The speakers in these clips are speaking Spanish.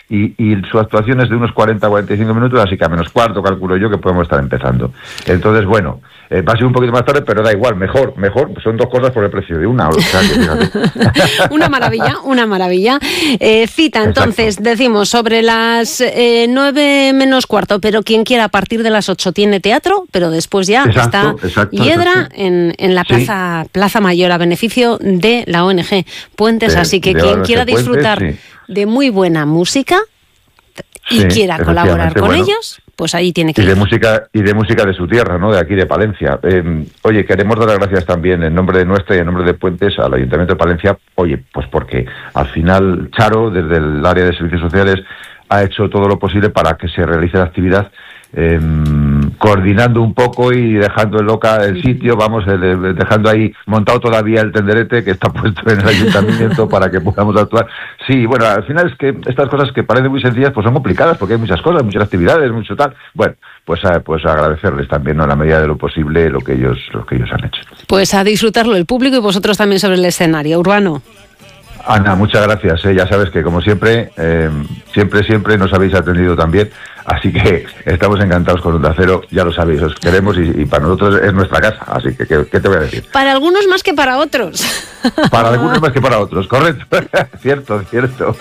y su actuación es de unos 40-45 minutos, así que a menos cuarto calculo yo que podemos estar empezando. Entonces, bueno, va a ser un poquito más tarde, pero da igual, mejor, son 2 cosas por el precio de una, o sea que fíjate. Una maravilla. Cita, entonces, decimos, sobre las 9 menos cuarto, pero quien quiera a partir de las 8 tiene teatro, pero después ya está Hiedra en la Plaza Mayor, a beneficio de la ONG Puentes, así que quien quiera disfrutar de muy buena música y quiera colaborar con ellos, pues ahí tiene que ir. Y de música de su tierra, ¿no? De aquí de Palencia. Oye, queremos dar las gracias también en nombre de nuestra y en nombre de Puentes al Ayuntamiento de Palencia, pues porque al final Charo, desde el área de servicios sociales, ha hecho todo lo posible para que se realice la actividad, coordinando un poco y dejando el sitio, dejando ahí montado todavía el tenderete que está puesto en el ayuntamiento para que podamos actuar. Sí, bueno, al final es que estas cosas que parecen muy sencillas pues son complicadas porque hay muchas cosas, muchas actividades, mucho tal. Bueno, pues agradecerles también, ¿no?, en la medida de lo posible lo que ellos han hecho. Pues a disfrutarlo el público y vosotros también sobre el escenario. Urbano. Ana, muchas gracias. Ya sabes que como siempre nos habéis atendido también, así que estamos encantados con Onda Cero, ya lo sabéis, os queremos y para nosotros es nuestra casa, así que ¿qué te voy a decir? Para algunos más que para otros. Para algunos más que para otros, correcto. Cierto. Cierto.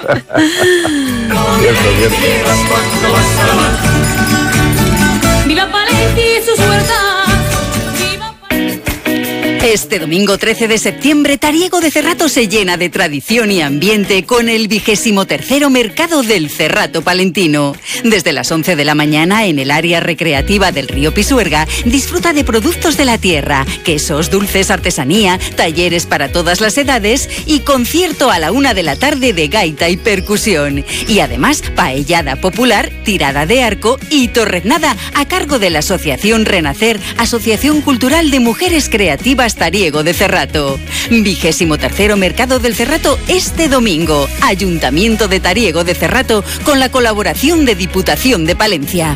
¡Viva Palencia y sus huertas! Este domingo 13 de septiembre, Tariego de Cerrato se llena de tradición y ambiente con el 23º Mercado del Cerrato Palentino. Desde las 11 de la mañana, en el área recreativa del río Pisuerga, disfruta de productos de la tierra, quesos, dulces, artesanía, talleres para todas las edades y concierto a la 1 de la tarde de gaita y percusión. Y además, paellada popular, tirada de arco y torreznada a cargo de la Asociación Renacer, Asociación Cultural de Mujeres Creativas Tariego de Cerrato. 23º Mercado del Cerrato este domingo. Ayuntamiento de Tariego de Cerrato con la colaboración de Diputación de Palencia.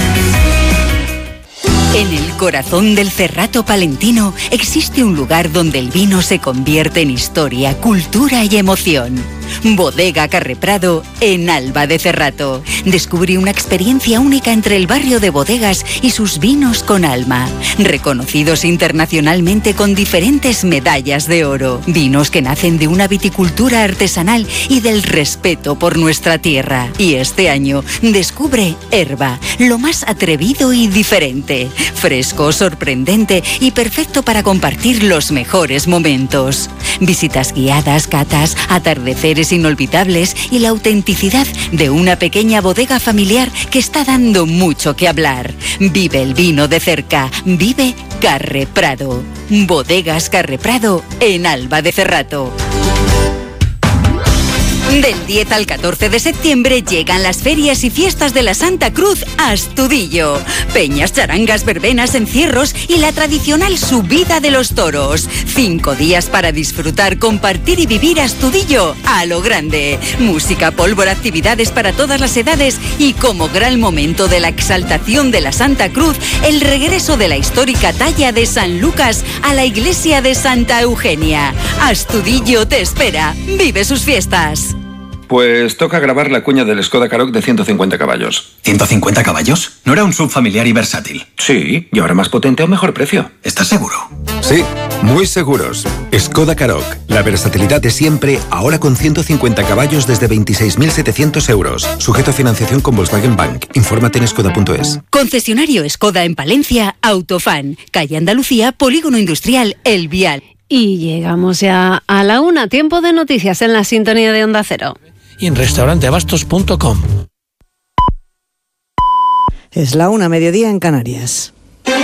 En el corazón del Cerrato palentino existe un lugar donde el vino se convierte en historia, cultura y emoción. Bodega Carreprado en Alba de Cerrato. Descubre una experiencia única entre el barrio de bodegas y sus vinos con alma. Reconocidos internacionalmente con diferentes medallas de oro. Vinos que nacen de una viticultura artesanal y del respeto por nuestra tierra. Y este año descubre Herba, lo más atrevido y diferente. Fresco, sorprendente y perfecto para compartir los mejores momentos. Visitas guiadas, catas, atardeceres inolvidables y la autenticidad de una pequeña bodega familiar que está dando mucho que hablar. Vive el vino de cerca. Vive Carreprado. Bodegas Carreprado en Alba de Cerrato. Del 10 al 14 de septiembre llegan las ferias y fiestas de la Santa Cruz a Astudillo. Peñas, charangas, verbenas, encierros y la tradicional subida de los toros. 5 días para disfrutar, compartir y vivir Astudillo a lo grande. Música, pólvora, actividades para todas las edades y como gran momento de la exaltación de la Santa Cruz, el regreso de la histórica talla de San Lucas a la iglesia de Santa Eugenia. Astudillo te espera. Vive sus fiestas. Pues toca grabar la cuña del Skoda Karoq de 150 caballos. ¿150 caballos? ¿No era un SUV familiar y versátil? Sí, y ahora más potente a un mejor precio. ¿Estás seguro? Sí, muy seguros. Skoda Karoq, la versatilidad de siempre, ahora con 150 caballos desde 26.700 euros. Sujeto a financiación con Volkswagen Bank. Infórmate en skoda.es. Concesionario Skoda en Palencia, Autofan. Calle Andalucía, Polígono Industrial El Vial. Y llegamos ya a la 1, tiempo de noticias en la sintonía de Onda Cero. Y en restauranteabastos.com. Es la 1, mediodía en Canarias.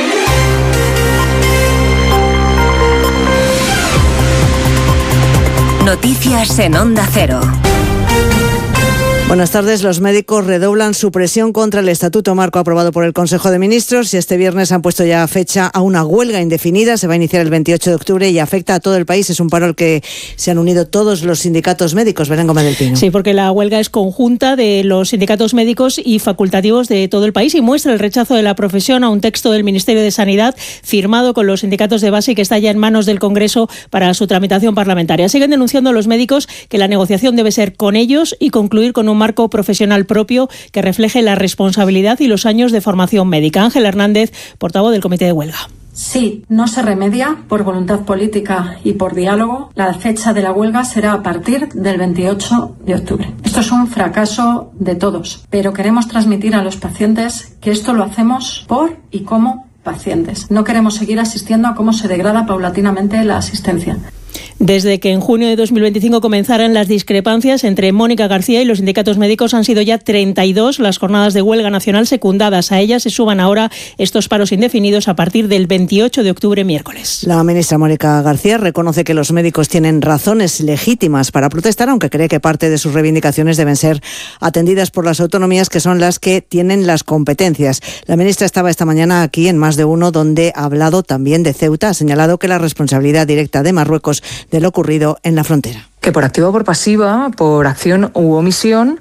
Noticias en Onda Cero. Buenas tardes. Los médicos redoblan su presión contra el Estatuto Marco aprobado por el Consejo de Ministros y este viernes han puesto ya fecha a una huelga indefinida. Se va a iniciar el 28 de octubre y afecta a todo el país. Es un paro al que se han unido todos los sindicatos médicos. Belén Gómez del Pino. Sí, porque la huelga es conjunta de los sindicatos médicos y facultativos de todo el país y muestra el rechazo de la profesión a un texto del Ministerio de Sanidad firmado con los sindicatos de base y que está ya en manos del Congreso para su tramitación parlamentaria. Siguen denunciando los médicos que la negociación debe ser con ellos y concluir con un un marco profesional propio que refleje la responsabilidad y los años de formación médica. Ángel Hernández, portavoz del Comité de Huelga. Si no se remedia por voluntad política y por diálogo, la fecha de la huelga será a partir del 28 de octubre. Esto es un fracaso de todos, pero queremos transmitir a los pacientes que esto lo hacemos por y como pacientes. No queremos seguir asistiendo a cómo se degrada paulatinamente la asistencia. Desde que en junio de 2025 comenzaran las discrepancias entre Mónica García y los sindicatos médicos, han sido ya 32 las jornadas de huelga nacional secundadas. A ellas se suban ahora estos paros indefinidos a partir del 28 de octubre, miércoles. La ministra Mónica García reconoce que los médicos tienen razones legítimas para protestar, aunque cree que parte de sus reivindicaciones deben ser atendidas por las autonomías, que son las que tienen las competencias. La ministra estaba esta mañana aquí en Más de Uno, donde ha hablado también de Ceuta. Ha señalado que la responsabilidad directa de Marruecos de lo ocurrido en la frontera. Que por activa o por pasiva, por acción u omisión,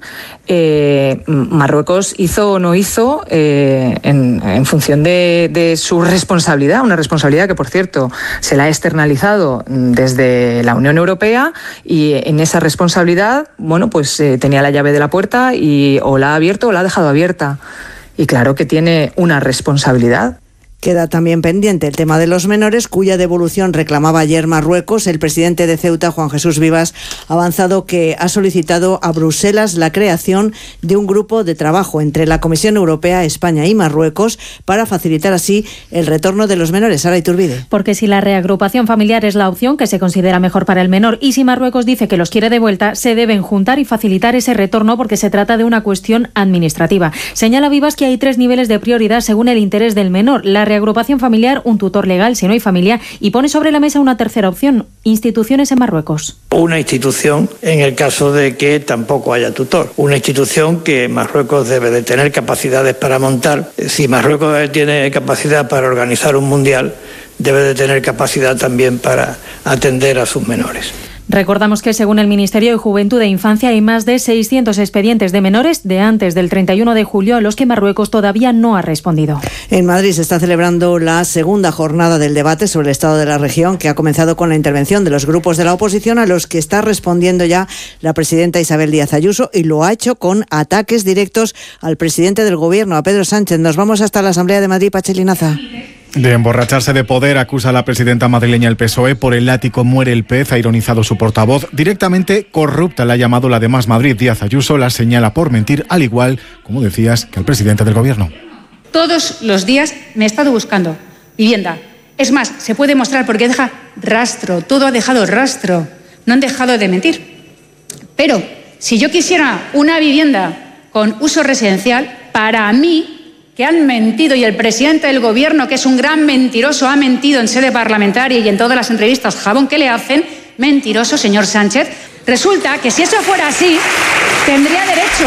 Marruecos hizo o no hizo en función de su responsabilidad, una responsabilidad que, por cierto, se la ha externalizado desde la Unión Europea, y en esa responsabilidad, tenía la llave de la puerta y o la ha abierto o la ha dejado abierta. Y claro que tiene una responsabilidad. Queda también pendiente el tema de los menores, cuya devolución reclamaba ayer Marruecos. El presidente de Ceuta, Juan Jesús Vivas, ha avanzado que ha solicitado a Bruselas la creación de un grupo de trabajo entre la Comisión Europea, España y Marruecos para facilitar así el retorno de los menores. Sara Iturbide. Porque si la reagrupación familiar es la opción que se considera mejor para el menor, y si Marruecos dice que los quiere de vuelta, se deben juntar y facilitar ese retorno, porque se trata de una cuestión administrativa. Señala Vivas que hay 3 niveles de prioridad según el interés del menor: la reagrupación familiar, un tutor legal si no hay familia, y pone sobre la mesa una tercera opción: instituciones en Marruecos. Una institución en el caso de que tampoco haya tutor. Una institución que Marruecos debe de tener capacidades para montar. Si Marruecos tiene capacidad para organizar un mundial, debe de tener capacidad también para atender a sus menores. Recordamos que según el Ministerio de Juventud e Infancia hay más de 600 expedientes de menores de antes del 31 de julio a los que Marruecos todavía no ha respondido. En Madrid se está celebrando la segunda jornada del debate sobre el estado de la región, que ha comenzado con la intervención de los grupos de la oposición, a los que está respondiendo ya la presidenta Isabel Díaz Ayuso, y lo ha hecho con ataques directos al presidente del Gobierno, a Pedro Sánchez. Nos vamos hasta la Asamblea de Madrid, Pachi Linaza. De emborracharse de poder acusa a la presidenta madrileña el PSOE. Por el látigo muere el pez, ha ironizado su portavoz. Directamente corrupta la ha llamado la de Más Madrid. Díaz Ayuso la señala por mentir, al igual, como decías, que el presidente del Gobierno. Todos los días me he estado buscando vivienda. Es más, se puede mostrar porque deja rastro, todo ha dejado rastro. No han dejado de mentir. Pero si yo quisiera una vivienda con uso residencial, para mí, que han mentido, y el presidente del Gobierno, que es un gran mentiroso, ha mentido en sede parlamentaria y en todas las entrevistas jabón que le hacen, mentiroso, señor Sánchez. Resulta que si eso fuera así, tendría derecho.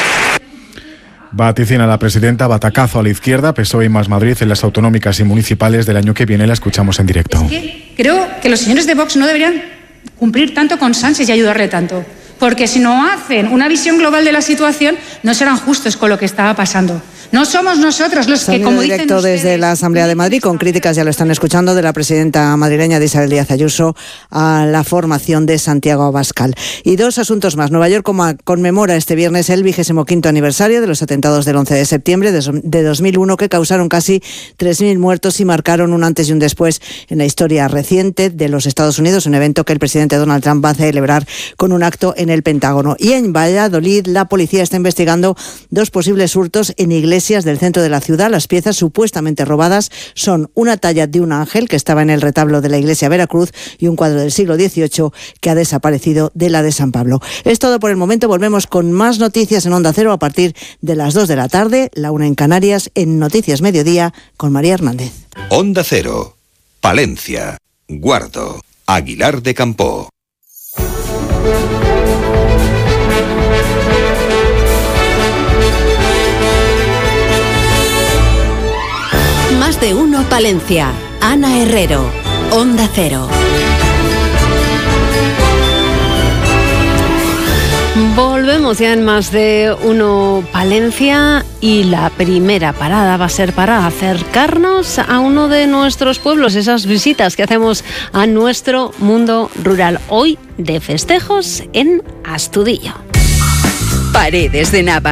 Vaticina la presidenta batacazo a la izquierda, PSOE y Más Madrid en las autonómicas y municipales del año que viene. La escuchamos en directo. Es que creo que los señores de Vox no deberían cumplir tanto con Sánchez y ayudarle tanto, porque si no hacen una visión global de la situación, no serán justos con lo que estaba pasando. No somos nosotros los que, como dicen directo ustedes, desde la Asamblea de Madrid, con críticas, ya lo están escuchando, de la presidenta madrileña de Isabel Díaz Ayuso a la formación de Santiago Abascal. Y 2 asuntos más. Nueva York conmemora este viernes el 25º aniversario de los atentados del 11 de septiembre de 2001, que causaron casi 3.000 muertos y marcaron un antes y un después en la historia reciente de los Estados Unidos, un evento que el presidente Donald Trump va a celebrar con un acto en el Pentágono. Y en Valladolid, la policía está investigando 2 posibles hurtos en iglesias del centro de la ciudad. Las piezas supuestamente robadas son una talla de un ángel que estaba en el retablo de la iglesia Veracruz y un cuadro del siglo XVIII que ha desaparecido de la de San Pablo. Es todo por el momento. Volvemos con más noticias en Onda Cero a partir de las 2 de la tarde, la 1 en Canarias, en Noticias Mediodía con María Hernández. Onda Cero, Palencia, Guardo, Aguilar de Campoo. Más de Uno Palencia. Ana Herrero, Onda Cero. Volvemos ya en Más de Uno Palencia, y la primera parada va a ser para acercarnos a uno de nuestros pueblos, esas visitas que hacemos a nuestro mundo rural. Hoy de festejos en Astudillo. Paredes de Nava.